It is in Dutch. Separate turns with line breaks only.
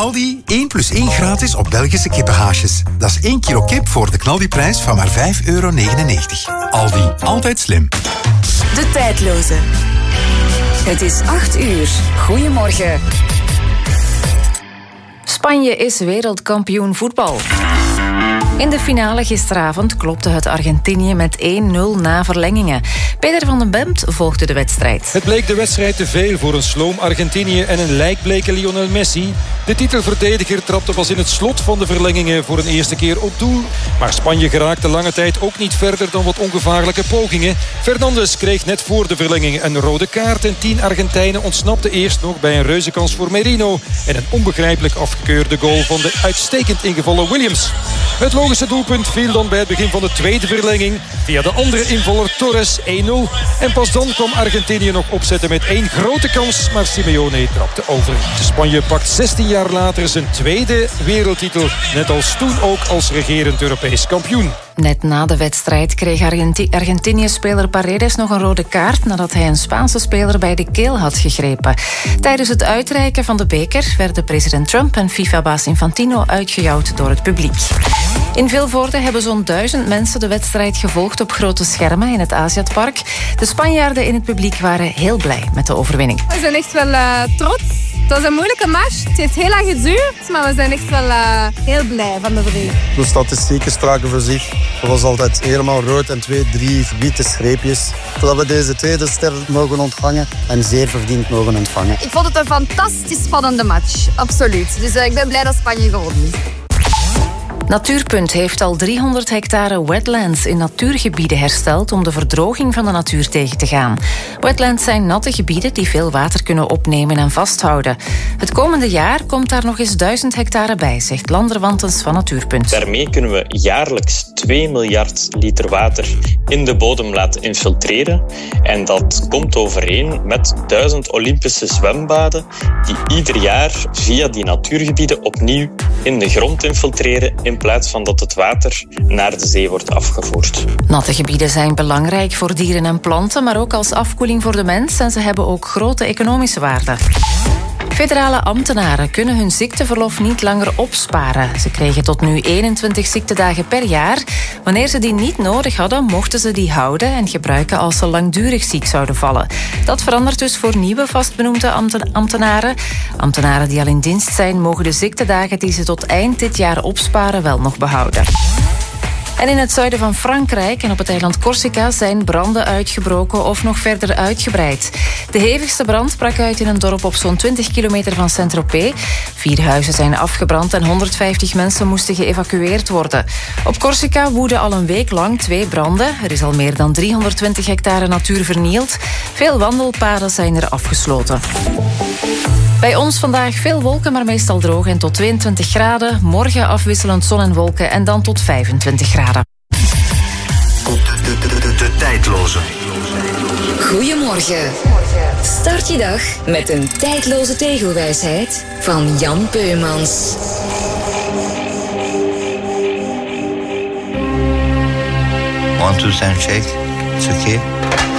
Aldi 1 + 1 gratis op Belgische kippenhaasjes. Dat is 1 kilo kip voor de knaldiprijs van maar €5,99. Aldi, altijd slim.
De tijdloze. Het is 8 uur. Goedemorgen. Spanje is wereldkampioen voetbal. In de finale gisteravond klopte het Argentinië met 1-0 na verlengingen. Peter van den Bemt volgde de wedstrijd.
Het bleek de wedstrijd te veel voor een sloom Argentinië en een lijkbleke Lionel Messi. De titelverdediger trapte pas in het slot van de verlengingen voor een eerste keer op doel. Maar Spanje geraakte lange tijd ook niet verder dan wat ongevaarlijke pogingen. Fernandes kreeg net voor de verlenging een rode kaart en 10 Argentijnen ontsnapten eerst nog bij een reuzenkans voor Merino en een onbegrijpelijk afgekeurde goal van de uitstekend ingevallen Williams. Het logische doelpunt viel dan bij het begin van de tweede verlenging via de andere invaller Torres 1-0. En pas dan kwam Argentinië nog opzetten met 1 grote kans, maar Simeone trapte over. Spanje pakt 16 jaar later zijn tweede wereldtitel, net als toen ook als regerend Europees kampioen.
Net na de wedstrijd kreeg Argentinië-speler Paredes nog een rode kaart nadat hij een Spaanse speler bij de keel had gegrepen. Tijdens het uitreiken van de beker werden president Trump en FIFA-baas Infantino uitgejouwd door het publiek. In Vilvoorde hebben zo'n 1000 mensen de wedstrijd gevolgd op grote schermen in het Aziatpark. De Spanjaarden in het publiek waren heel blij met de overwinning.
We zijn echt wel trots. Het was een moeilijke match. Het heeft heel lang geduurd, maar we zijn echt wel heel blij van de overwinning.
De statistieken spraken voor zich. Het was altijd helemaal rood en 2, 3 verbieten streepjes. Zodat we deze tweede ster mogen ontvangen en zeer verdiend mogen ontvangen.
Ik vond het een fantastisch spannende match. Absoluut. Dus ik ben blij dat Spanje gewonnen is.
Natuurpunt heeft al 300 hectare wetlands in natuurgebieden hersteld om de verdroging van de natuur tegen te gaan. Wetlands zijn natte gebieden die veel water kunnen opnemen en vasthouden. Het komende jaar komt daar nog eens 1000 hectare bij, zegt Lander Wantens van Natuurpunt.
Daarmee kunnen we jaarlijks 2 miljard liter water in de bodem laten infiltreren. En dat komt overeen met 1000 Olympische zwembaden die ieder jaar via die natuurgebieden opnieuw in de grond infiltreren in plaats van dat het water naar de zee wordt afgevoerd.
Natte gebieden zijn belangrijk voor dieren en planten, maar ook als afkoeling voor de mens en ze hebben ook grote economische waarde. Federale ambtenaren kunnen hun ziekteverlof niet langer opsparen. Ze kregen tot nu 21 ziektedagen per jaar. Wanneer ze die niet nodig hadden, mochten ze die houden en gebruiken als ze langdurig ziek zouden vallen. Dat verandert dus voor nieuwe vastbenoemde ambtenaren. Ambtenaren die al in dienst zijn, mogen de ziektedagen die ze tot eind dit jaar opsparen wel nog behouden. En in het zuiden van Frankrijk en op het eiland Corsica zijn branden uitgebroken of nog verder uitgebreid. De hevigste brand brak uit in een dorp op zo'n 20 kilometer van Saint-Tropez. 4 huizen zijn afgebrand en 150 mensen moesten geëvacueerd worden. Op Corsica woeden al een week lang 2 branden. Er is al meer dan 320 hectare natuur vernield. Veel wandelpaden zijn er afgesloten. Bij ons vandaag veel wolken, maar meestal droog en tot 22 graden. Morgen afwisselend zon en wolken en dan tot 25 graden.
De tijdloze.
Goedemorgen. Start je dag met een tijdloze tegelwijsheid van Jan Peumans.
1, 2, sound check. It's okay.